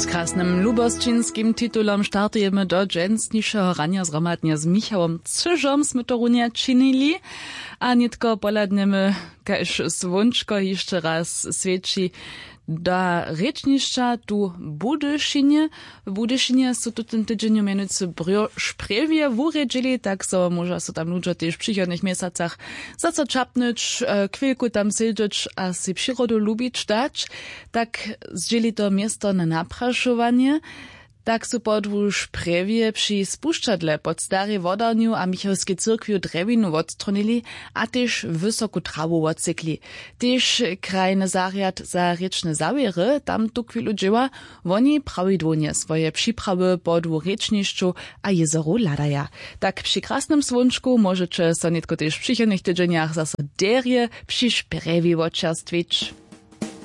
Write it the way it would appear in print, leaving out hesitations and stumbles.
Z krasnym lubosčinskim titulom startujemy do dżęsniejszego rania zgromadnia z Michałem Cyżom, sme to runie czynili, a nitko poladniemy, każ słonczko jeszcze raz świeci da rečnišća tu Budyszynie. W Budyszynie są tu ten tydzień mianowicie szprewie uredźili, tak so może so tam ludzie też w przychodnych miesacach zaco czapnąć, chwilku tam siedzieć, a si przyrodu lubić dać. Tak zdzieli to miasto na napraszowanie. Tak su podwóż prewie przy spuszczadle pod starej wodarniu a Michalskiej cyrkwiu drewinu odstronili, a też wysoku trawu odsekli. Też krajny zariad za rečne zawiery tam tu chwilu dzieła, oni prawidłownie swoje przyprawy podwu rečniszczu a jezoru ladaja. Tak przy krasnym słonczku możecie sonitko też w przychodnych tydzieniach zase derje przy szprewi odczerstwić.